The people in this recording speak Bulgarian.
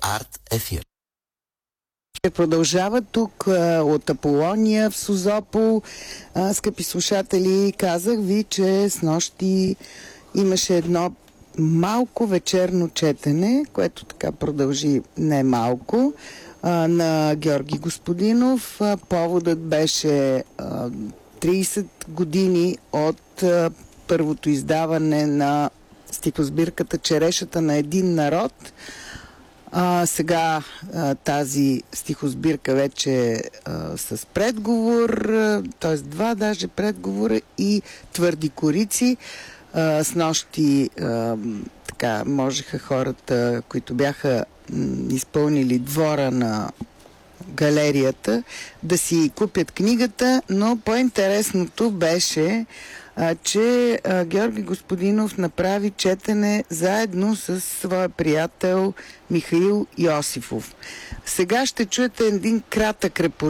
Арт ефир. Продължава тук от Аполония в Созопол. Скъпи слушатели, казах ви, че снощи имаше едно малко вечерно четене, което така продължи не малко, на Георги Господинов. Поводът беше 30 години от първото издаване на стихосбирката "Черешата на един народ". Сега тази стихосбирка вече с предговор, т.е. два даже предговора и твърди корици. Снощи така можеха хората, които бяха изпълнили двора на галерията, да си купят книгата, но по-интересното беше, че Георги Господинов направи четене заедно с своя приятел Михаил Йосифов. Сега ще чуете един кратък репортаж